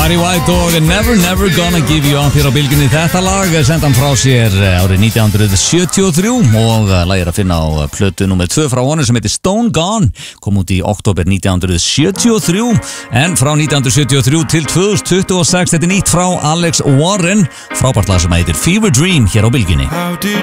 Barry White og Never Never Gonna Give You Up hér á bylgjunni. Þetta lag sendi hann frá sér árið 1973 og lagið er að finna á plötu nr. 2 frá honum sem heitir Stone Gone, kom út í október 1973, en frá 1973 til 2026 þetta er nýtt frá Alex Warren, frábært lag sem heitir Fever Dream hér á bylgjunni.